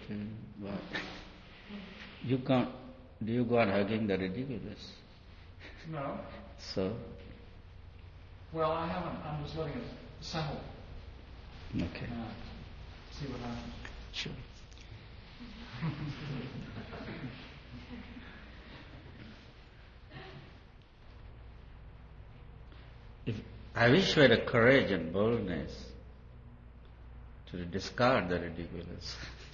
What? You can't. Do you go on hugging the ridiculous? No. So? Well, I haven't. I'm just letting it settle. Okay. See what happens. Sure. I wish we had a courage and boldness to discard the ridiculous.